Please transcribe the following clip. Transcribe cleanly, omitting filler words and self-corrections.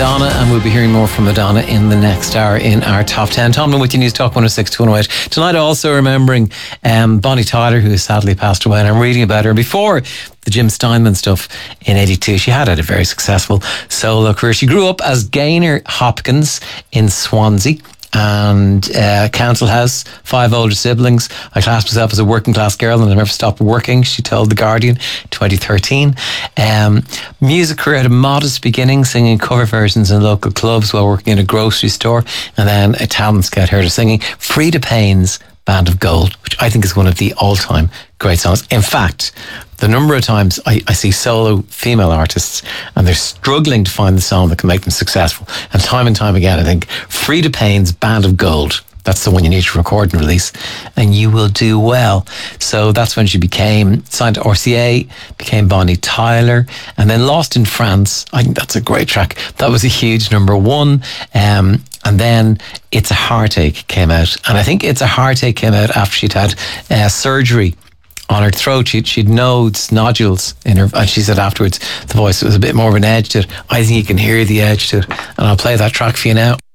Madonna, and we'll be hearing more from Madonna in the next hour in our Top 10. Tomlin with you, News Talk 106 to 108. Tonight also remembering Bonnie Tyler, who has sadly passed away, and I'm reading about her. Before the Jim Steinman stuff in 82, she had a very successful solo career. She grew up as Gaynor Hopkins in Swansea and council house, 5 older siblings. I classed myself as a working class girl and I never stopped working, she told The Guardian, 2013. Music career had a modest beginning, singing cover versions in local clubs while working in a grocery store, and then a talent scout heard her singing Freda Payne's Band of Gold, which I think is one of the all-time great songs. In fact, the number of times I see solo female artists and they're struggling to find the song that can make them successful, and time again I think Freda Payne's Band of Gold, that's the one you need to record and release, and you will do well. So that's when she became signed to RCA, became Bonnie Tyler, and then Lost in France. I think that's a great track. That was a huge number one. And then It's a Heartache came out, and I think It's a Heartache came out after she'd had surgery on her throat. She'd nodules in her, and she said afterwards the voice was a bit more of an edge to it. I think you can hear the edge to it, and I'll play that track for you now.